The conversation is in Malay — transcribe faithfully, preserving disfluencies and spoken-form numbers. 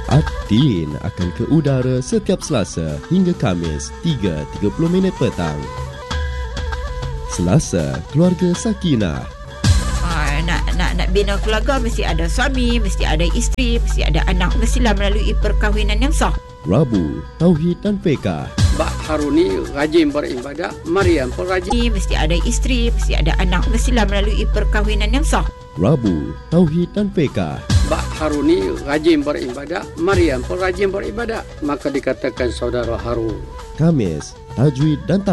Adin akan ke udara setiap Selasa hingga Khamis tiga tiga puluh minit petang. Selasa, Keluarga Sakinah. Ah, nak nak nak bina keluarga mesti ada suami, mesti ada isteri, mesti ada anak, mestilah melalui perkahwinan yang sah. Rabu, Tauhid dan Fiqh. Mbak Haruni rajin beribadat, Maryam pun rajin. Mesti ada isteri, mesti ada anak, mestilah melalui perkahwinan yang sah. Rabu, Tauhid dan Fiqh. Mbak Haruni rajin beribadat, Maryam pun rajin beribadat, maka dikatakan saudara Harun. Khamis, Tajwid dan